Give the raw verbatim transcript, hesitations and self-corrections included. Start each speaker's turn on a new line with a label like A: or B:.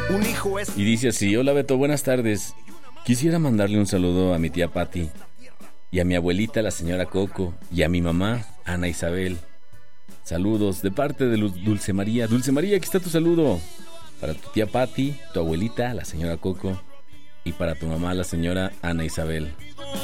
A: Un hijo es...
B: Y dice así: hola Beto, buenas tardes. Quisiera mandarle un saludo a mi tía Patti y a mi abuelita, la señora Coco, y a mi mamá, Ana Isabel. Saludos de parte de Dulce María. Dulce María, aquí está tu saludo. Para tu tía Patti, tu abuelita, la señora Coco, y para tu mamá, la señora Ana Isabel.